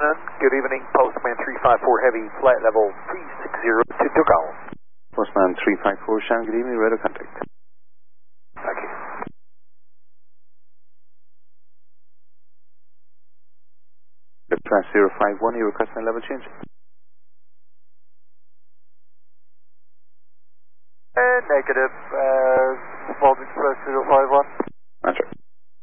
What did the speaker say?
Shannon, good evening. Postman 354 Heavy, flight level 360 to go. Postman 354 Shannon, good evening. Radio contact. Thank you. Class 051, you requesting a level change? Negative. Small Express 051. That's right.